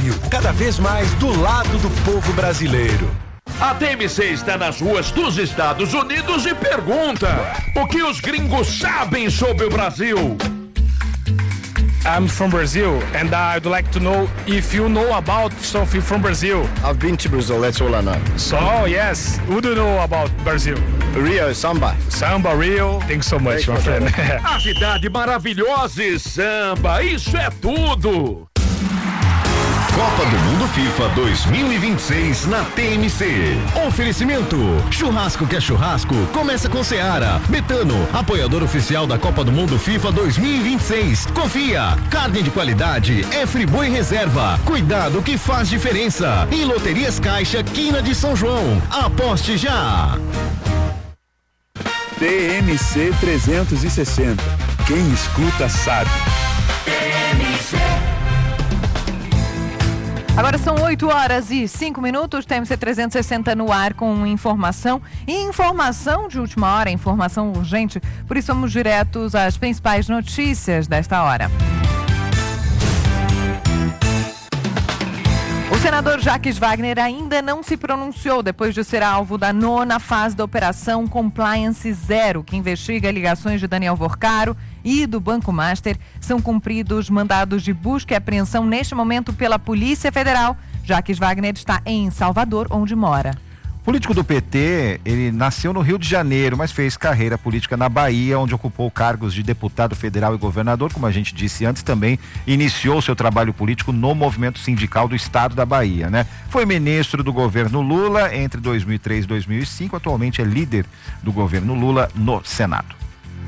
Brasil, cada vez mais do lado do povo brasileiro. A TMC está nas ruas dos Estados Unidos e pergunta: o que os gringos sabem sobre o Brasil? I'm from Brazil and I'd like to know if you know about something from Brazil. I've been to Brazil, that's all I know. So, yes, what do you know about Brazil? Rio, samba. Samba, Rio. Thanks so much, my friend. A cidade maravilhosa e samba, isso é tudo! Copa do Mundo FIFA 2026 na TMC. Oferecimento: churrasco que é churrasco, começa com Seara. Betano, apoiador oficial da Copa do Mundo FIFA 2026. Confia, carne de qualidade é Friboi Reserva. Cuidado que faz diferença. E Loterias Caixa, Quina de São João. Aposte já. TMC 360. Quem escuta sabe. TMC. Agora são 8h05, TMC 360 no ar com informação e informação de última hora, informação urgente, por isso vamos diretos às principais notícias desta hora. O senador Jacques Wagner ainda não se pronunciou depois de ser alvo da 9ª fase da Operação Compliance Zero, que investiga ligações de Daniel Vorcaro e do Banco Master. São cumpridos mandados de busca e apreensão neste momento pela Polícia Federal. Jacques Wagner está em Salvador, onde mora. Político do PT, ele nasceu no Rio de Janeiro, mas fez carreira política na Bahia, onde ocupou cargos de deputado federal e governador. Como a gente disse antes, também iniciou seu trabalho político no movimento sindical do estado da Bahia, né? Foi ministro do governo Lula entre 2003 e 2005, atualmente é líder do governo Lula no Senado.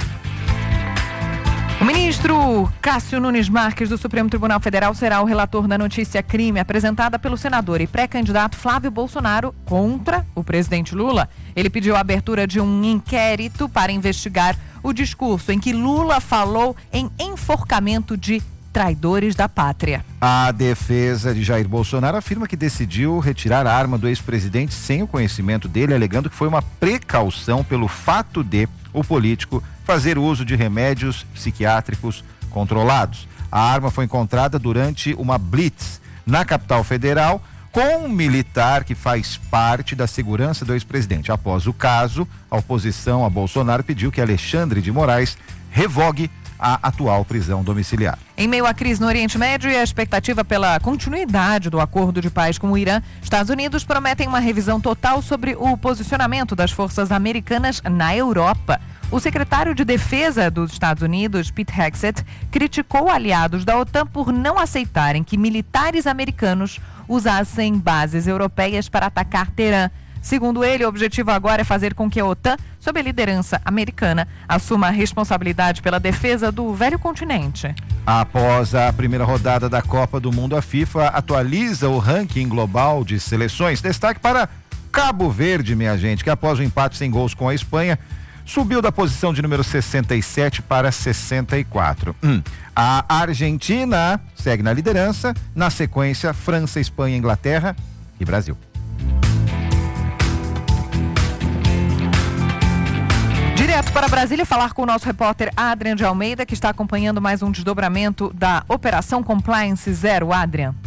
O ministro Cássio Nunes Marques do Supremo Tribunal Federal será o relator da notícia crime apresentada pelo senador e pré-candidato Flávio Bolsonaro contra o presidente Lula. Ele pediu a abertura de um inquérito para investigar o discurso em que Lula falou em enforcamento de traidores da pátria. A defesa de Jair Bolsonaro afirma que decidiu retirar a arma do ex-presidente sem o conhecimento dele, alegando que foi uma precaução pelo fato de o político fazer uso de remédios psiquiátricos controlados. A arma foi encontrada durante uma blitz na capital federal com um militar que faz parte da segurança do ex-presidente. Após o caso, a oposição a Bolsonaro pediu que Alexandre de Moraes revogue a atual prisão domiciliar. Em meio à crise no Oriente Médio e a expectativa pela continuidade do acordo de paz com o Irã, Estados Unidos prometem uma revisão total sobre o posicionamento das forças americanas na Europa. O secretário de Defesa dos Estados Unidos, Pete Hegseth, criticou aliados da OTAN por não aceitarem que militares americanos usassem bases europeias para atacar Teherã. Segundo ele, o objetivo agora é fazer com que a OTAN, sob a liderança americana, assuma a responsabilidade pela defesa do velho continente. Após a primeira rodada da Copa do Mundo, a FIFA atualiza o ranking global de seleções. Destaque para Cabo Verde, minha gente, que após o empate sem gols com a Espanha, subiu da posição de número 67 para 64. A Argentina segue na liderança, na sequência França, Espanha, Inglaterra e Brasil. Direto para Brasília, falar com o nosso repórter Adrian de Almeida, que está acompanhando mais um desdobramento da Operação Compliance Zero. Adrian.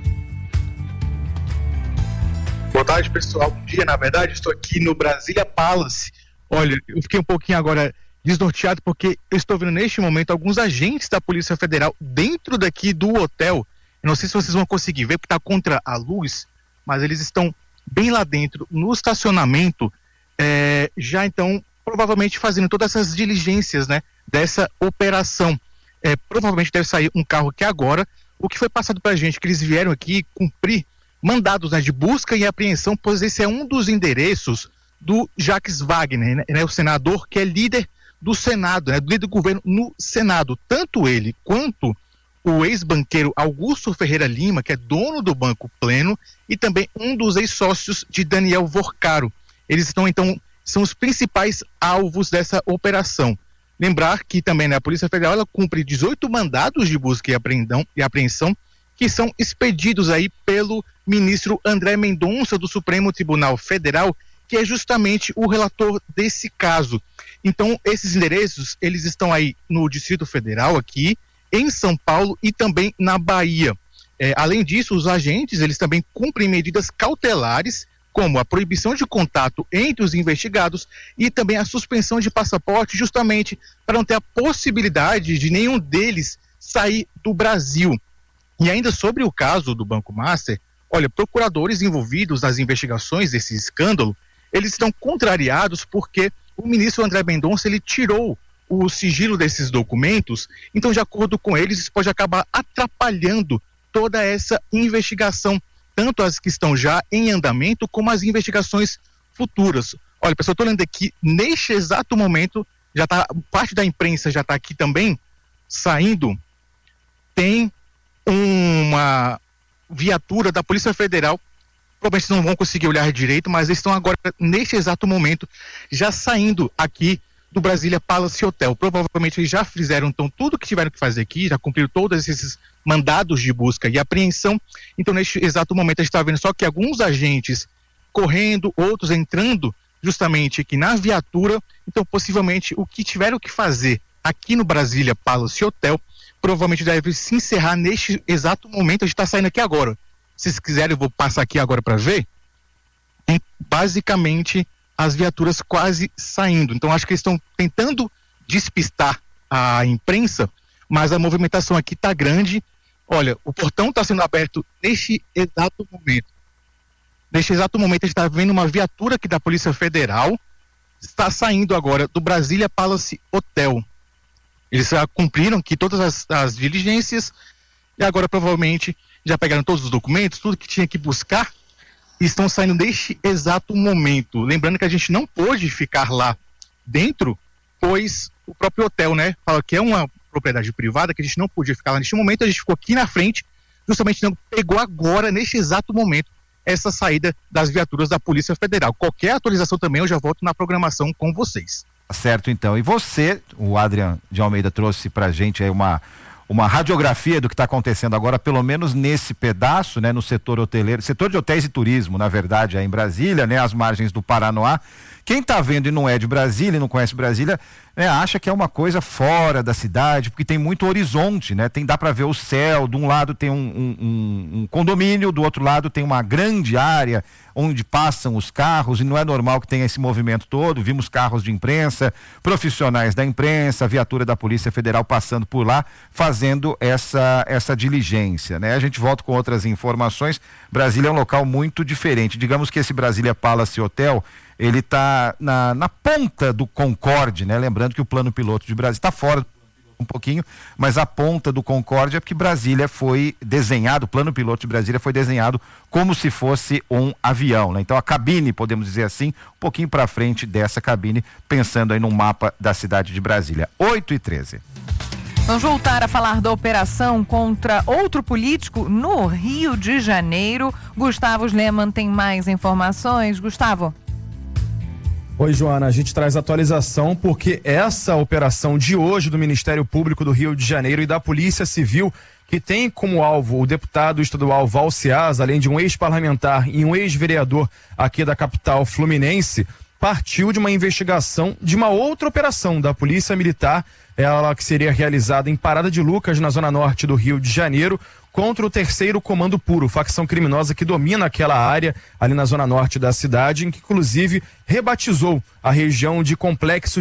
Boa tarde, pessoal. Bom dia. Na verdade, estou aqui no Brasília Palace. Olha, eu fiquei um pouquinho agora desnorteado porque eu estou vendo neste momento alguns agentes da Polícia Federal dentro daqui do hotel. Eu não sei se vocês vão conseguir ver porque está contra a luz, mas eles estão bem lá dentro, no estacionamento, já então provavelmente fazendo todas essas diligências, né, dessa operação. Provavelmente deve sair um carro aqui agora. O que foi passado para a gente, que eles vieram aqui cumprir mandados, né, de busca e apreensão, pois esse é um dos endereços do Jacques Wagner, né, o senador que é líder do Senado, né, líder do governo no Senado. Tanto ele quanto o ex-banqueiro Augusto Ferreira Lima, que é dono do Banco Pleno, e também um dos ex-sócios de Daniel Vorcaro. Eles estão, então, são os principais alvos dessa operação. Lembrar que também, né, a Polícia Federal ela cumpre 18 mandados de busca e apreensão que são expedidos aí pelo ministro André Mendonça do Supremo Tribunal Federal, que é justamente o relator desse caso. Então, esses endereços, eles estão aí no Distrito Federal, aqui, em São Paulo e também na Bahia. Além disso, os agentes, eles também cumprem medidas cautelares, como a proibição de contato entre os investigados e também a suspensão de passaporte, justamente para não ter a possibilidade de nenhum deles sair do Brasil. E ainda sobre o caso do Banco Master, olha, procuradores envolvidos nas investigações desse escândalo, eles estão contrariados porque o ministro André Mendonça, ele tirou o sigilo desses documentos, então, de acordo com eles, isso pode acabar atrapalhando toda essa investigação, tanto as que estão já em andamento, como as investigações futuras. Olha, pessoal, eu estou lendo aqui, neste exato momento, já tá, parte da imprensa já está aqui também, saindo, tem uma viatura da Polícia Federal, provavelmente não vão conseguir olhar direito, mas eles estão agora, neste exato momento, já saindo aqui do Brasília Palace Hotel. Provavelmente eles já fizeram então tudo que tiveram que fazer aqui, já cumpriram todos esses mandados de busca e apreensão. Então, neste exato momento, a gente está vendo só que alguns agentes correndo, outros entrando justamente aqui na viatura. Então, possivelmente, o que tiveram que fazer aqui no Brasília Palace Hotel provavelmente deve se encerrar neste exato momento. A gente está saindo aqui agora. Se vocês quiserem, eu vou passar aqui agora para ver. Tem basicamente as viaturas quase saindo. Então, acho que eles estão tentando despistar a imprensa, mas a movimentação aqui está grande. Olha, o portão está sendo aberto neste exato momento. Neste exato momento, a gente está vendo uma viatura aqui da Polícia Federal, está saindo agora do Brasília Palace Hotel. Eles já cumpriram aqui todas as diligências e agora provavelmente já pegaram todos os documentos, tudo que tinha que buscar, e estão saindo neste exato momento. Lembrando que a gente não pôde ficar lá dentro, pois o próprio hotel, né, fala que é uma propriedade privada, que a gente não podia ficar lá neste momento. A gente ficou aqui na frente, justamente não pegou agora, neste exato momento, essa saída das viaturas da Polícia Federal. Qualquer atualização também, eu já volto na programação com vocês. Certo, então. E você, o Adrian de Almeida trouxe pra gente aí uma radiografia do que está acontecendo agora, pelo menos nesse pedaço, né, no setor hoteleiro, setor de hotéis e turismo, na verdade, aí em Brasília, né, às margens do Paranoá. Quem está vendo e não é de Brasília e não conhece Brasília, né, acha que é uma coisa fora da cidade, porque tem muito horizonte, né? Dá para ver o céu, de um lado tem um condomínio, do outro lado tem uma grande área onde passam os carros, e não é normal que tenha esse movimento todo. Vimos carros de imprensa, profissionais da imprensa, a viatura da Polícia Federal passando por lá, fazendo essa diligência, né? A gente volta com outras informações. Brasília é um local muito diferente. Digamos que esse Brasília Palace Hotel, ele está na ponta do Concorde, né? Lembrando que o plano piloto de Brasília está fora um pouquinho, mas a ponta do Concorde é porque Brasília foi desenhado, o plano piloto de Brasília foi desenhado como se fosse um avião, né? Então a cabine, podemos dizer assim, um pouquinho para frente dessa cabine, pensando aí no mapa da cidade de Brasília. 8h13. Vamos voltar a falar da operação contra outro político no Rio de Janeiro. Gustavo Lehmann tem mais informações. Gustavo. Oi, Joana, a gente traz atualização porque essa operação de hoje do Ministério Público do Rio de Janeiro e da Polícia Civil, que tem como alvo o deputado estadual Val Ceasa, além de um ex-parlamentar e um ex-vereador aqui da capital fluminense, partiu de uma investigação de uma outra operação da Polícia Militar, ela que seria realizada em Parada de Lucas, na zona norte do Rio de Janeiro, contra o 3º Comando Puro, facção criminosa que domina aquela área ali na zona norte da cidade, em que inclusive rebatizou a região de Complexo